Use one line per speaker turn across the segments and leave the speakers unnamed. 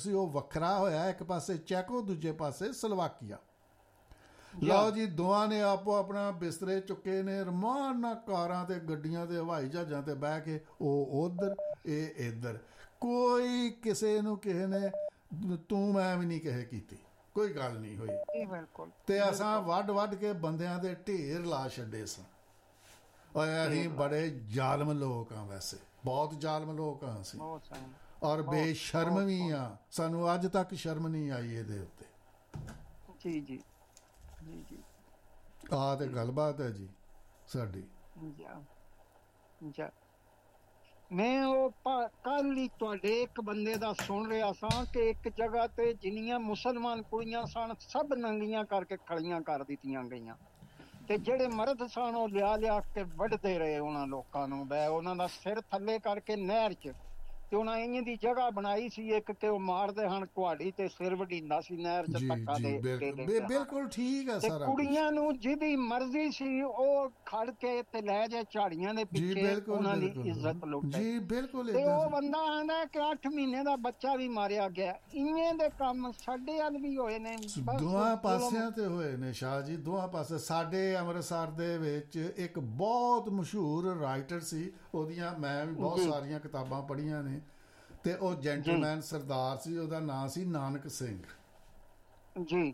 ਸੀ ਉਹ ਵੱਖਰਾ ਹੋਇਆ, ਇੱਕ ਪਾਸੇ ਚੈਕੋ ਦੂਜੇ ਪਾਸੇ ਸਲੋਵਾਕੀਆ। ਲਓ ਜੀ, ਦੋਵਾਂ ਨੇ ਆਪੋ ਆਪਣਾ ਬਿਸਤਰੇ ਚੁੱਕੇ ਨੇ, ਰਮਾਨ ਨਾਲ ਕਾਰਾਂ ਤੇ ਗੱਡੀਆਂ ਤੇ ਹਵਾਈ ਜਹਾਜ਼ਾਂ ਤੇ ਬਹਿ ਕੇ ਉਹ ਉਧਰ ਇਹ ਇੱਧਰ। ਕੋਈ ਕਿਸੇ ਨੂੰ ਕਿਸੇ ਨੇ ਤੂੰ ਮੈਂ ਵੀ ਨਹੀਂ ਕਿਸੇ ਕੀਤੀ, ਕੋਈ ਗੱਲ ਨਹੀਂ ਹੋਈ। ਤੇ ਅਸਾਂ ਵੱਢ ਕੇ ਬੰਦਿਆਂ ਦੇ ਢੇਰ ਲਾ ਛੱਡੇ ਸਾਂ। ਅਸੀਂ ਬੜੇ ਜ਼ਾਲਮ ਲੋਕ ਹਾਂ, ਵੈਸੇ ਬਹੁਤ ਜ਼ਾਲਮ ਲੋਕ ਹਾਂ ਅਸੀਂ, ਔਰ ਬੇਸ਼ਰਮ ਵੀ ਹਾਂ। ਸਾਨੂੰ ਅੱਜ ਤੱਕ ਸ਼ਰਮ ਨਹੀਂ ਆਈ ਇਹਦੇ ਉੱਤੇ।
ਜੀ ਜੀ ਜੀ ਜੀ,
ਆਹ ਤੇ ਗੱਲਬਾਤ ਹੈ ਜੀ ਸਾਡੀ।
ਮੈਂ ਉਹ ਕੱਲ ਹੀ ਤੁਹਾਡੇ ਇੱਕ ਬੰਦੇ ਦਾ ਸੁਣ ਰਿਹਾ ਸਾਂ ਕਿ ਇੱਕ ਜਗ੍ਹਾ ਤੇ ਜਿੰਨੀਆਂ ਮੁਸਲਮਾਨ ਕੁੜੀਆਂ ਸਨ ਸਭ ਨੰਗੀਆਂ ਕਰਕੇ ਖੜੀਆਂ ਕਰ ਦਿੱਤੀਆਂ ਗਈਆਂ, ਤੇ ਜਿਹੜੇ ਮਰਦ ਸਨ ਉਹ ਲਿਆ ਕੇ ਵੱਢਦੇ ਰਹੇ ਉਹਨਾਂ ਲੋਕਾਂ ਨੂੰ, ਉਹਨਾਂ ਦਾ ਸਿਰ ਥੱਲੇ ਕਰਕੇ ਨਹਿਰ 'ਚ। ਤੇ ਉਹਨਾਂ ਇੰਜ ਦੀ ਜਗ੍ਹਾ ਬਣਾਈ ਸੀ ਇੱਕ ਕਿ ਉਹ ਮਾਰਦੇ ਹਨ ਕੁਹਾੜੀ ਤੇ ਸਿਰ ਵਢੀਂਦਾ ਸੀ ਨਹਿਰ 'ਚ ਧੱਕਾ ਦੇ।
ਬਿਲਕੁਲ ਠੀਕ ਹੈ ਸਾਰਾ।
ਕੁੜੀਆਂ ਨੂੰ ਜਿਹਦੀ ਮਰਜ਼ੀ ਸੀ ਉਹ ਖੜ ਕੇ ਤੇ ਲੈ ਜਾ ਝਾੜੀਆਂ ਦੇ ਪਿੱਛੇ, ਉਹਨਾਂ ਦੀ ਇੱਜ਼ਤ ਲੁੱਟੇ। ਤੇ ਉਹ ਬੰਦਾ ਆਂਦਾ ਕਿ 8 ਮਹੀਨੇ ਦਾ ਬੱਚਾ ਵੀ ਮਾਰਿਆ ਗਿਆ। ਇਵੇਂ ਦੇ ਕੰਮ ਸਾਡੇ ਵੱਲ ਵੀ ਹੋਏ ਨੇ,
ਦੋਹਾਂ ਪਾਸਿਆਂ ਤੇ ਹੋਏ ਨੇ ਸ਼ਾਹ ਜੀ, ਦੋਹਾਂ ਪਾਸੇ। ਸਾਡੇ ਅੰਮ੍ਰਿਤਸਰ ਦੇ ਵਿੱਚ ਇੱਕ ਬਹੁਤ ਮਸ਼ਹੂਰ ਰਾਈਟਰ ਸੀ, ਉਹਦੀਆਂ ਮੈਂ ਵੀ ਬਹੁਤ ਸਾਰੀਆਂ ਕਿਤਾਬਾਂ ਪੜ੍ਹੀਆਂ ਨੇ, ਤੇ ਉਹ ਜੈਂਟਲਮੈਨ ਸਰਦਾਰ ਸੀ, ਉਹਦਾ ਨਾਂ ਸੀ ਨਾਨਕ ਸਿੰਘ
ਜੀ।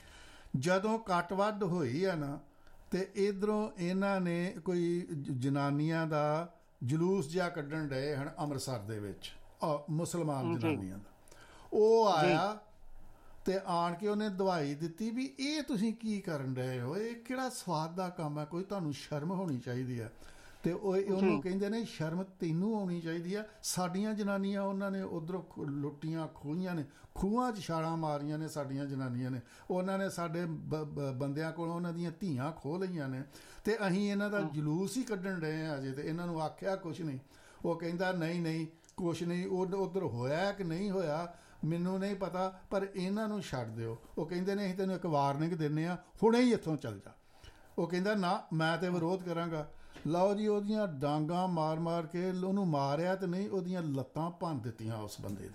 ਜਦੋਂ ਕੱਟ ਵੱਢ ਹੋਈ ਆ ਨਾ, ਤੇ ਇਧਰੋਂ ਇਹਨਾਂ ਨੇ ਕੋਈ ਜਨਾਨੀਆਂ ਦਾ ਜਲੂਸ ਜਿਹਾ ਕੱਢਣ ਡਏ ਹਨ ਅੰਮ੍ਰਿਤਸਰ ਦੇ ਵਿੱਚ, ਮੁਸਲਮਾਨ ਜਨਾਨੀਆਂ ਦਾ। ਉਹ ਆਇਆ ਤੇ ਆਣ ਕੇ ਉਹਨੇ ਦਵਾਈ ਦਿੱਤੀ ਵੀ ਇਹ ਤੁਸੀਂ ਕੀ ਕਰਨ ਡਏ ਹੋ, ਇਹ ਕਿਹੜਾ ਸਵਾਦ ਦਾ ਕੰਮ ਹੈ, ਕੋਈ ਤੁਹਾਨੂੰ ਸ਼ਰਮ ਹੋਣੀ ਚਾਹੀਦੀ ਹੈ। ਤੇ ਉਹਨੂੰ ਕਹਿੰਦੇ ਨੇ ਸ਼ਰਮ ਤੈਨੂੰ ਆਉਣੀ ਚਾਹੀਦੀ ਆ। ਸਾਡੀਆਂ ਜਨਾਨੀਆਂ ਉਹਨਾਂ ਨੇ ਉਧਰੋਂ ਲੁੱਟੀਆਂ ਖੋਹੀਆਂ ਨੇ, ਖੂਹਾਂ 'ਚ ਛਾਲਾਂ ਮਾਰੀਆਂ ਨੇ ਸਾਡੀਆਂ ਜਨਾਨੀਆਂ ਨੇ, ਉਹਨਾਂ ਨੇ ਸਾਡੇ ਬੰਦਿਆਂ ਕੋਲੋਂ ਉਹਨਾਂ ਦੀਆਂ ਧੀਆਂ ਖੋਹ ਲਈਆਂ ਨੇ, ਤੇ ਅਸੀਂ ਇਹਨਾਂ ਦਾ ਜਲੂਸ ਹੀ ਕੱਢਣ ਰਹੇ ਹਾਂ ਅਜੇ। ਤੇ ਇਹਨਾਂ ਨੂੰ ਆਖਿਆ ਕੁਛ ਨਹੀਂ। ਉਹ ਕਹਿੰਦਾ ਨਹੀਂ ਕੁਛ ਨਹੀਂ, ਉਧਰ ਹੋਇਆ ਕਿ ਨਹੀਂ ਹੋਇਆ ਮੈਨੂੰ ਨਹੀਂ ਪਤਾ, ਪਰ ਇਹਨਾਂ ਨੂੰ ਛੱਡ ਦਿਓ। ਉਹ ਕਹਿੰਦੇ ਨੇ ਅਸੀਂ ਤੈਨੂੰ ਇੱਕ ਵਾਰਨਿੰਗ ਦਿੰਦੇ ਹਾਂ, ਹੁਣੇ ਹੀ ਇੱਥੋਂ ਚੱਲ ਜਾ। ਉਹ ਕਹਿੰਦਾ ਨਾ, ਮੈਂ ਤੇ ਵਿਰੋਧ ਕਰਾਂਗਾ। ਲਓ ਜੀ, ਉਹਦੀਆਂ ਡਾਂਗਾਂ ਮਾਰ ਕੇ ਉਹਨੂੰ ਮਾਰਿਆ ਤੇ ਨਹੀਂ, ਉਹਦੀਆਂ ਲੱਤਾਂ ਭੰਨ ਦਿੱਤੀਆਂ ਉਸ ਬੰਦੇ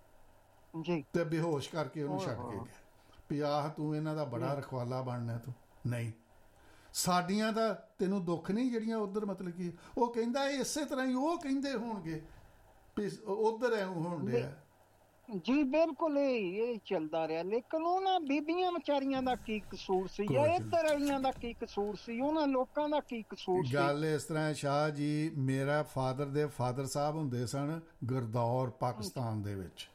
ਦੀ, ਤੇ ਬੇਹੋਸ਼ ਕਰਕੇ ਉਹਨੂੰ ਛੱਡ ਕੇ ਗਏ ਵੀ ਆਹ ਤੂੰ ਇਹਨਾਂ ਦਾ ਬੜਾ ਰਖਵਾਲਾ ਬਣਨਾ ਤੂੰ। ਨਹੀਂ, ਸਾਡੀਆਂ ਦਾ ਤੈਨੂੰ ਦੁੱਖ ਨਹੀਂ ਜਿਹੜੀਆਂ ਉਧਰ ਮਤਲਬ ਕੀ। ਉਹ ਕਹਿੰਦਾ ਇਸੇ ਤਰ੍ਹਾਂ ਹੀ ਉਹ ਕਹਿੰਦੇ ਹੋਣਗੇ ਵੀ ਉਧਰ ਐਵੇਂ ਹੋਣ ਡਿਆ
ਜੀ। ਬਿਲਕੁਲ ਇਹ ਚੱਲਦਾ ਰਿਹਾ, ਲੇਕਿਨ ਉਹਨਾਂ ਬੀਬੀਆਂ ਵਿਚਾਰੀਆਂ ਦਾ ਕੀ ਕਸੂਰ ਸੀ, ਜਾਂ ਇੱਧਰ ਵਾਲੀਆਂ ਦਾ ਕੀ ਕਸੂਰ ਸੀ, ਉਹਨਾਂ ਲੋਕਾਂ ਦਾ ਕੀ ਕਸੂਰ ਸੀ?
ਗੱਲ ਇਸ ਤਰ੍ਹਾਂ ਸ਼ਾਹ ਜੀ, ਮੇਰਾ ਫਾਦਰ ਦੇ ਫਾਦਰ ਸਾਹਿਬ ਹੁੰਦੇ ਸਨ ਗੁਰਦੌਰ ਪਾਕਿਸਤਾਨ ਦੇ ਵਿੱਚ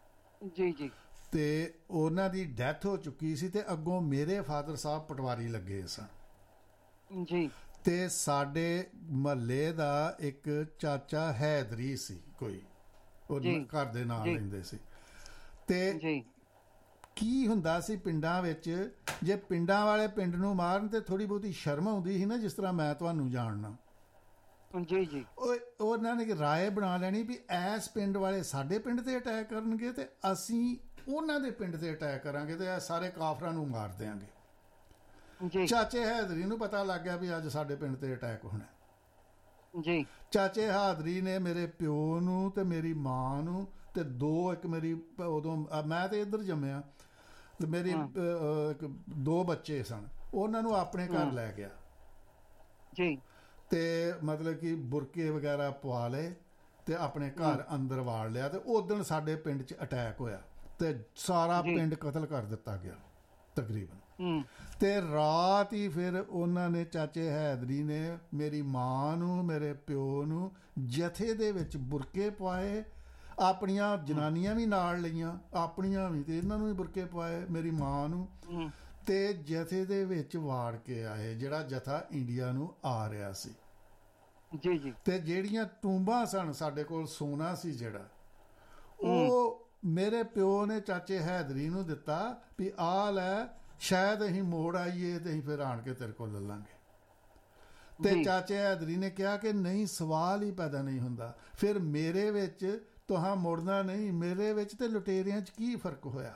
ਜੀ,
ਤੇ ਉਹਨਾਂ ਦੀ ਡੈਥ ਹੋ ਚੁੱਕੀ ਸੀ, ਤੇ ਅੱਗੋਂ ਮੇਰੇ ਫਾਦਰ ਸਾਹਿਬ ਪਟਵਾਰੀ ਲੱਗੇ ਸਨ ਜੀ। ਤੇ ਸਾਡੇ ਮਹੱਲੇ ਦਾ ਇੱਕ ਚਾਚਾ ਹੈਦਰੀ ਸੀ ਕੋਈ, ਉਹ ਘਰ ਦੇ ਨਾਲ ਰਹਿੰਦੇ ਸੀ। ਤੇ ਕੀ ਹੁੰਦਾ ਸੀ ਪਿੰਡਾਂ ਵਿੱਚ, ਜੇ ਪਿੰਡਾਂ ਵਾਲੇ ਪਿੰਡ ਨੂੰ ਮਾਰਨ ਤੇ ਥੋੜੀ ਬਹੁਤੀ ਸ਼ਰਮ ਆਉਂਦੀ ਸੀ ਨਾ, ਜਿਸ ਤਰ੍ਹਾਂ ਮੈਂ ਤੁਹਾਨੂੰ ਜਾਣਨਾ
ਜੀ।
ਉਹਨਾਂ ਨੇ ਰਾਏ ਬਣਾ ਲੈਣੀ ਵੀ ਐਸ ਪਿੰਡ ਵਾਲੇ ਸਾਡੇ ਪਿੰਡ ਤੇ ਅਟੈਕ ਕਰਨਗੇ ਤੇ ਅਸੀਂ ਉਹਨਾਂ ਦੇ ਪਿੰਡ ਤੇ ਅਟੈਕ ਕਰਾਂਗੇ, ਤੇ ਸਾਰੇ ਕਾਫਰਾਂ ਨੂੰ ਮਾਰ ਦਿਆਂਗੇ। ਚਾਚੇ ਹੈਦਰੀ ਨੂੰ ਪਤਾ ਲੱਗ ਗਿਆ ਵੀ ਅੱਜ ਸਾਡੇ ਪਿੰਡ ਤੇ ਅਟੈਕ ਹੋਣਾ ਜੀ। ਚਾਚੇ ਹਾਦਰੀ ਨੇ ਮੇਰੇ ਪਿਓ ਨੂੰ ਤੇ ਮੇਰੀ ਮਾਂ ਨੂੰ ਤੇ ਇੱਕ ਮੇਰੀ, ਉਦੋਂ ਮੈਂ ਤੇ ਇੱਧਰ ਜੰਮਿਆ, ਤੇ ਮੇਰੀ 2 ਬੱਚੇ ਸਨ, ਉਹਨਾਂ ਨੂੰ ਆਪਣੇ ਘਰ ਲੈ ਗਿਆ ਜੀ। ਤੇ ਮਤਲਬ ਕਿ ਬੁਰਕੇ ਵਗੈਰਾ ਪਵਾ ਲਏ ਤੇ ਆਪਣੇ ਘਰ ਅੰਦਰ ਵਾੜ ਲਿਆ। ਤੇ ਉਦੋਂ ਸਾਡੇ ਪਿੰਡ 'ਚ ਅਟੈਕ ਹੋਇਆ ਤੇ ਸਾਰਾ ਪਿੰਡ ਕਤਲ ਕਰ ਦਿੱਤਾ ਗਿਆ ਤਕਰੀਬਨ। ਤੇ ਰਾਤ ਹੀ ਫਿਰ ਉਹਨਾਂ ਨੇ, ਚਾਚੇ ਹੈਦਰੀ ਨੇ ਮੇਰੀ ਮਾਂ ਨੂੰ ਮੇਰੇ ਪਿਓ ਨੂੰ ਜਥੇ ਦੇ ਵਿੱਚ ਬੁਰਕੇ ਪਵਾਏ, ਆਪਣੀਆਂ ਜਨਾਨੀਆਂ ਵੀ ਨਾਲ ਲਈਆਂ, ਆਪਣੀਆਂ ਵੀ, ਤੇ ਇਹਨਾਂ ਨੂੰ ਵੀ ਬੁਰਕੇ ਪਵਾਏ ਮੇਰੀ ਮਾਂ ਨੂੰ, ਤੇ ਜਥੇ ਦੇ ਵਿੱਚ ਵਾੜ ਕੇ ਆਏ, ਜਿਹੜਾ ਜਥਾ ਇੰਡੀਆ ਨੂੰ ਆ ਰਿਹਾ ਸੀ ਜੀ। ਤੇ ਜਿਹੜੀਆਂ ਟੂੰਬਾਂ ਸਨ ਸਾਡੇ ਕੋਲ, ਸੋਨਾ ਸੀ ਜਿਹੜਾ, ਉਹ ਮੇਰੇ ਪਿਓ ਨੇ ਚਾਚੇ ਹੈਦਰੀ ਨੂੰ ਦਿੱਤਾ ਵੀ ਆਹ ਲੈ, ਸ਼ਾਇਦ ਅਸੀਂ ਮੋੜ ਆਈਏ ਤੇ ਅਸੀਂ ਫਿਰ ਆਣ ਕੇ ਤੇਰੇ ਕੋਲ ਲੈ ਲਾਂਗੇ। ਤੇ ਚਾਚੇ ਹੈਦਰੀ ਨੇ ਕਿਹਾ ਕਿ ਨਹੀਂ, ਸਵਾਲ ਹੀ ਪੈਦਾ ਨਹੀਂ ਹੁੰਦਾ। ਫਿਰ ਮੇਰੇ ਵਿੱਚ ਤੁਹਾਂ ਮੁੜਨਾ ਨਹੀਂ, ਮੇਰੇ ਵਿੱਚ ਤੇ ਲੁਟੇਰਿਆਂ 'ਚ ਕੀ ਫਰਕ ਹੋਇਆ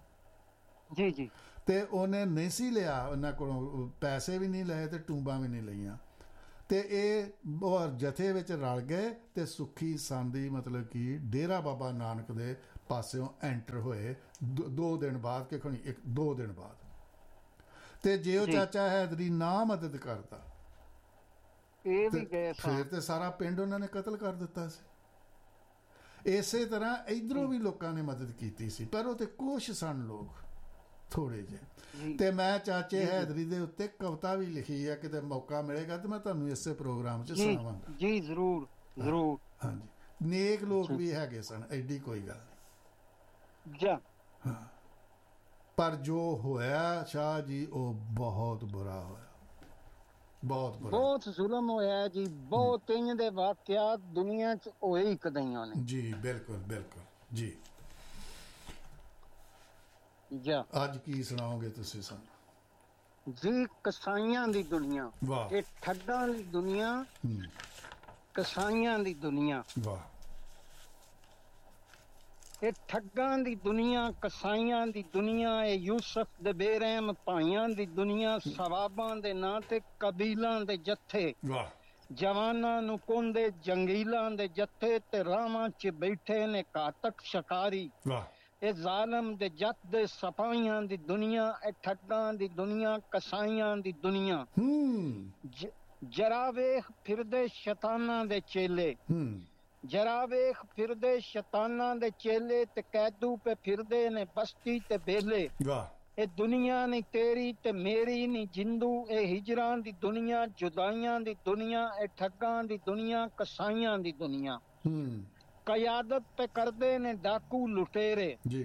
ਜੀ। ਤੇ ਉਹਨੇ ਨਹੀਂ ਸੀ ਲਿਆ, ਉਹਨਾਂ ਕੋਲੋਂ ਪੈਸੇ ਵੀ ਨਹੀਂ ਲਏ ਤੇ ਟੂੰਬਾਂ ਵੀ ਨਹੀਂ ਲਈਆਂ, ਤੇ ਇਹ ਜਥੇ ਵਿੱਚ ਰਲ ਗਏ ਤੇ ਸੁੱਖੀ ਸਾਂਦੀ ਮਤਲਬ ਕਿ ਡੇਰਾ ਬਾਬਾ ਨਾਨਕ ਦੇ ਪਾਸਿਓਂ ਐਂਟਰ ਹੋਏ 2 ਦਿਨ ਬਾਅਦ ਕਿ ਖਣੀ 1-2 ਦਿਨ ਬਾਅਦ। ਤੇ ਜੇ ਉਹ ਚਾਚਾ ਹੈਦਰੀ ਨਾ ਮਦਦ ਕਰਦਾ ਫਿਰ ਤੇ ਸਾਰਾ ਪਿੰਡ ਉਹਨਾਂ ਨੇ ਕਤਲ ਕਰ ਦਿੱਤਾ ਸੀ। ਇਸੇ ਤਰ੍ਹਾਂ ਇਧਰੋਂ ਵੀ ਲੋਕਾਂ ਨੇ ਮਦਦ ਕੀਤੀ ਸੀ, ਪਰ ਉਹ ਤੇ ਕੁਛ ਸਨ ਲੋਕ ਥੋੜੇ ਜਿਹੇ। ਤੇ ਮੈਂ ਚਾਚੇ ਹੈਦਰੀ ਦੇ ਉੱਤੇ ਕਵਿਤਾ ਵੀ ਲਿਖੀ ਹੈ, ਕਿਤੇ ਮੌਕਾ ਮਿਲੇਗਾ ਤੇ ਮੈਂ ਤੁਹਾਨੂੰ ਇਸੇ ਪ੍ਰੋਗਰਾਮ 'ਚ ਸੁਣਾਵਾਂਗਾ।
ਜੀ ਜ਼ਰੂਰ ਜ਼ਰੂਰ।
ਹਾਂਜੀ, ਨੇਕ ਲੋਕ ਵੀ ਹੈਗੇ ਸਨ, ਐਡੀ ਕੋਈ ਗੱਲ ਨਹੀਂ। ਹਾਂ, ਪਰ ਜੋ ਹੋਇਆ ਸ਼ਾਹ ਜੀ ਉਹ ਬਹੁਤ ਬੁਰਾ ਹੋਇਆ, ਬਹੁਤ ਬੁਰਾ,
ਬਹੁਤ ਜ਼ੁਲਮ ਹੋਇਆ ਜੀ। ਬਹੁਤ ਇੰਜ ਦੇ ਵਾਕਿਆਤ ਦੁਨੀਆ 'ਚ ਹੋਏ ਹੀ ਕਦਈਆਂ ਨੇ
ਜੀ। ਬਿਲਕੁਲ ਬਿਲਕੁਲ ਜੀ। ਅੱਜ ਕੀ ਸੁਣਾਓਗੇ ਤੁਸੀਂ ਸਾਨੂੰ
ਜੀ? ਕਸਾਈਆਂ ਦੀ ਦੁਨੀਆ, ਇਹ ਠੱਗਾਂ ਦੀ ਦੁਨੀਆ, ਕਸਾਈਆਂ ਦੀ ਦੁਨੀਆ, ਇਹ ਠੱਗਾਂ ਦੀ ਦੁਨੀਆ, ਕਸਾਈਆਂ ਦੀ ਦੁਨੀਆ, ਇਹ ਯੂਸਫ ਦੇ ਬੇਰਹਿਮ ਭਾਈਆਂ ਦੀ ਦੁਨੀਆ, ਸਵਾਬਾਂ ਦੇ ਨਾਂ ਤੇ ਕਬੀਲਾਂ ਦੇ ਜੱਥੇ, ਜਵਾਨਾਂ ਨੂੰ ਕੁੰਦੇ ਜੰਗੀਲਾਂ ਦੇ ਜੱਥੇ, ਤੇ ਰਾਵਾਂ 'ਚ ਬੈਠੇ ਨੇ ਘਾਤਕ ਸ਼ਿਕਾਰੀ। ਇਹ ਜ਼ਾਲਮ ਦੇ ਜੱਟ ਦੇ ਸਿਪਾਹੀਆਂ ਦੀ ਦੁਨੀਆ, ਇਹ ਠੱਗਾਂ ਦੀ ਦੁਨੀਆ, ਕਸਾਈਆਂ ਦੀ ਦੁਨੀਆ। ਜਰਾ ਵੇਖ ਫਿਰਦੇ ਸ਼ੈਤਾਨਾਂ ਦੇ ਚੇਲੇ, ਜਰਾ ਵੇਖ ਫਿਰਦੇ ਸ਼ੈਤਾਨਾਂ ਦੇ ਚੇਲੇ, ਤੇ ਕੈਦੂ ਪੇ ਫਿਰਦੇ ਨੇ ਬਸਤੀ ਤੇ ਬੇਲੇ। ਇਹ ਦੁਨੀਆ ਨਹੀਂ ਤੇਰੀ ਤੇ ਮੇਰੀ ਨਹੀਂ ਜਿੰਦੂ, ਇਹ ਹਿਜਰਾਂ ਦੀ ਦੁਨੀਆ, ਜੁਦਾਈਆਂ ਦੀ ਦੁਨੀਆ, ਇਹ ਠੱਗਾਂ ਦੀ ਦੁਨੀਆ, ਕਸਾਈਆਂ ਦੀ ਦੁਨੀਆ। ਕਯਾਦਤ पे करते ने डाकू लुटेरे जी,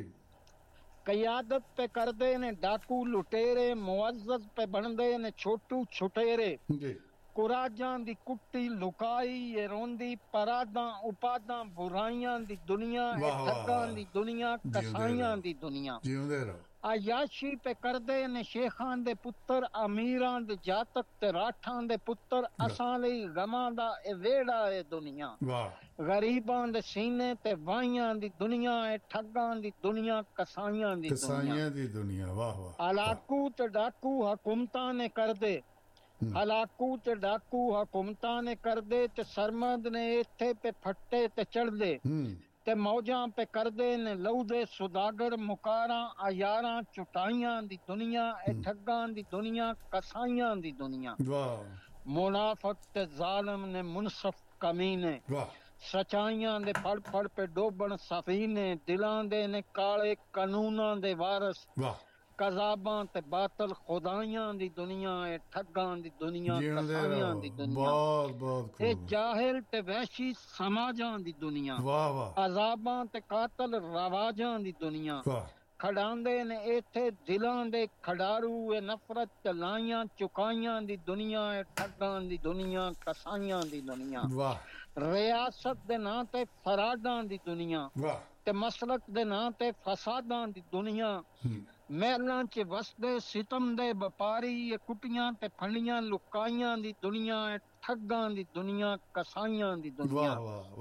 कयादत पे करते ने डाकू लुटेरे, मुअज़्ज़ज़ पे बनते ने छोटू छुटेरे जी। कुराजां दी कुट्टी लुकाई ये रोंदी, परादां उपादां बुराइयां दी दुनिया, ठगां दी दुनिया, कसाइयां दी दुनिया। जिउंदे रहो। आयाशी पे करदे ने शेखां दे पुत्तर, अमीरां दे जातक ते राठां दे पुत्तर, असां लई गमां दा ए वेड़ा ए दुनिया। गरीबां दे सीने ते वाहियां दी दुनिया, ए ठगां दी दुनिया, कसाइयां दी दुनिया। वाह वाह। हलाकू ते डाकू हुकूमतां ने करदे, हलाकू ते डाकू हुकूमतां ने करदे, ते सरमद ने इत्थे पे फट्टे ते चढ़दे, ते मौजां पे करदे ने लौदे सुदागर, मुकारां अयारां चुटाइयां दी दुनिया, ए ठगां दी दुनिया, कसाइयां दी दुनिया। मुनाफक ते जालिम ने मुनसफ कमीने, सचाइयां दे पढ़ पढ़ पे डोबण सफीने, दिलां दे ने काले कानूनां दे वारस, कज़ाबां ते बातल खुदाइयां दी दुनिया, ए ठगां दी दुनिया, कसाइयां दी दुनिया। ए जाहिल ते वहशी समाजां दी दुनिया, अज़ाबां ते कातल रवाजां दी दुनिया। खड़ांदे ने इत्थे दिलां दे खड़ारू, ए नफरत ते लाइयां चुकाइयां दी दुनिया, ए ठगां दी दुनिया, कसाइयां दी दुनिया। रियासत दे नां ते फराडां दी दुनिया, ते मसलक दे नां ते फसादां दी दुनिया। महलां च वसदे सितम दे व्यापारी, ये कुटियां ते फंडियां लुकाइयां दी दुनिया, ठगां दी दुनिया, कसाइयां दी दुनिया।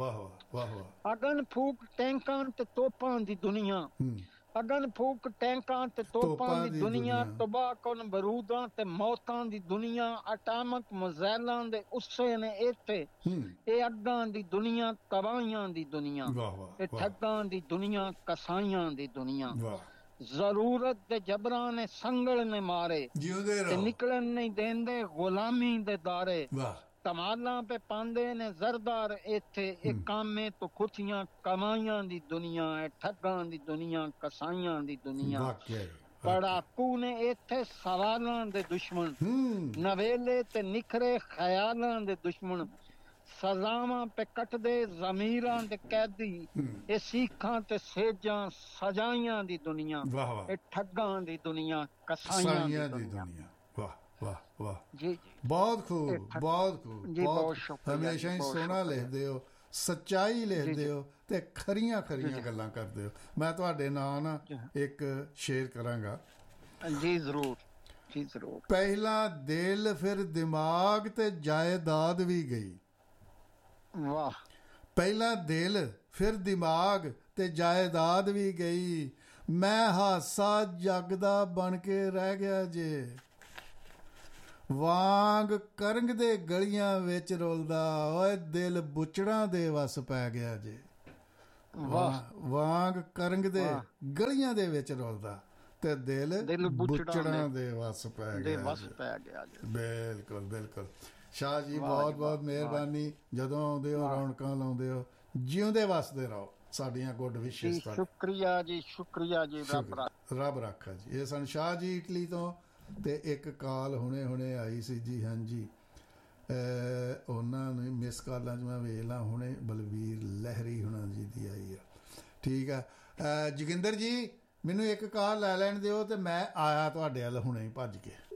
अगन फूक टैंकां ते तोपां दी दुनिया, अगन फूक टैंकां ते तोपां दी दुनिया, तबाकुन बरूदां ते मौतां दी दुनिया। अटामक मुज़ैलां दे उस्से ने इत्थे, ए अग्गां दी दुनिया, तबाहियां दी दुनिया, ए ठगां दी दुनिया, कसाइयां दी दुनिया। जरूरत दे जबरां ने संगल ने मारे, ते निकलन नहीं देंदे गुलामी दे दारे। तमालां पे पांदे ने जरदार इत्थे, एक कामे तो खुथियां कमाइयां दी दुनिया, ए ठगां दी दुनिया, कसाइयां दी दुनिया। पढ़ाकू ने इत्थे सवालां दे दुश्मन, नवेले ते निखरे ख्यालां दे दुश्मन। सजावां पे कटदे ज़मीरां दे कैदी, ए सीखां ते सेजां सजाइयां दी दुनिया, ए ठगां दी दुनिया, कसाइयां दी दुनिया। वाह वाह वाह जी। बहुत खूब, बहुत खूब, बहुत। हमेशा ही सोना लिखदे हो, सच्चाई लिखदे हो, ते खरियां खरियां गल्लां करदे हो। मैं तुहाडे नाल ना एक शेर करांगा जी। जरूर जी जरूर।
पहला दिल फिर दिमाग ते जायदाद भी गई।
वाह।
पहला दिल फिर दिमाग ते जायदाद भी गई, मैं हासा जगदा बन के रह गया जे। वांग करंग दे गलियां विच रोलदा, ओए दिल बुचड़ां दे वस पै गया जे। ਵਾਂਗ ਕਰੰਗ ਦੇ ਗਲੀਆਂ ਦੇ ਵਿੱਚ ਰੁਲਦਾ ਤੇ ਦਿਲ ਬੁੱਚੜਾਂ ਦੇ ਵਸ ਪੈ ਗਿਆ ਬਿਲਕੁਲ ਬਿਲਕੁਲ। ਸ਼ਾਹ ਜੀ ਬਹੁਤ ਬਹੁਤ ਮਿਹਰਬਾਨੀ, ਜਦੋਂ ਆਉਂਦੇ ਹੋ ਰੌਣਕਾਂ ਲਾਉਂਦੇ ਹੋ, ਜਿਉਂਦੇ ਵਸਦੇ ਰਹੋ, ਸਾਡੀਆਂ ਗੁੱਡ ਵਿਸ਼ੇਸ।
ਸ਼ੁਕਰੀਆ ਜੀ, ਸ਼ੁਕਰੀਆ ਜੀ,
ਰੱਬ ਰੱਖਾ ਜੀ। ਇਹ ਸਨ ਸ਼ਾਹ ਜੀ ਇਟਲੀ ਤੋਂ, ਤੇ ਇੱਕ ਕਾਲ ਹੁਣੇ ਆਈ ਸੀ ਜੀ, ਹਾਂਜੀ ਉਹਨਾਂ ਨੂੰ ਮਿਸ ਕਾਲਾਂ 'ਚ ਮੈਂ ਵੇਖ ਲਾਂ, ਹੁਣੇ ਬਲਵੀਰ ਲਹਿਰੀ ਹੁਣਾਂ ਜੀ ਦੀ ਆਈ ਆ। ਠੀਕ ਆ ਜੋਗਿੰਦਰ ਜੀ, ਮੈਨੂੰ ਇੱਕ ਕਾਲ ਲੈ ਲੈਣ ਦਿਓ ਤੇ ਮੈਂ ਆਇਆ ਤੁਹਾਡੇ ਵੱਲ ਹੁਣੇ ਭੱਜ ਕੇ।